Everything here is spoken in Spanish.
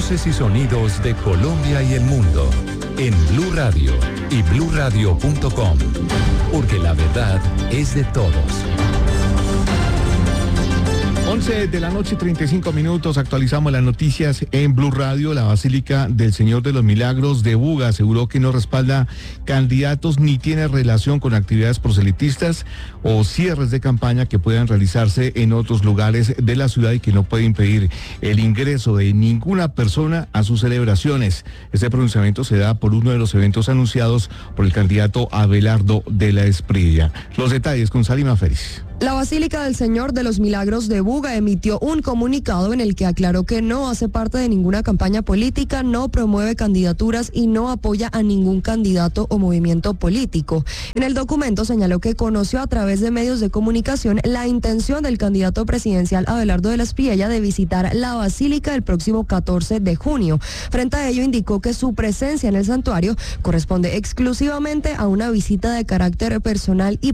Voces y sonidos de Colombia y el mundo en Blue Radio y bluradio.com, porque la verdad es de todos. 11 de la noche, 35 minutos, actualizamos las noticias en Blue Radio. La Basílica del Señor de los Milagros de Buga aseguró que no respalda candidatos ni tiene relación con actividades proselitistas o cierres de campaña que puedan realizarse en otros lugares de la ciudad y que no puede impedir el ingreso de ninguna persona a sus celebraciones. Este pronunciamiento se da por uno de los eventos anunciados por el candidato Abelardo de la Espriella. Los detalles con Salima Félix. La Basílica del Señor de los Milagros de Buga emitió un comunicado en el que aclaró que no hace parte de ninguna campaña política, no promueve candidaturas y no apoya a ningún candidato o movimiento político. En el documento señaló que conoció a través de medios de comunicación la intención del candidato presidencial Abelardo de la Espriella de visitar la Basílica el próximo 14 de junio. Frente a ello indicó que su presencia en el santuario corresponde exclusivamente a una visita de carácter personal y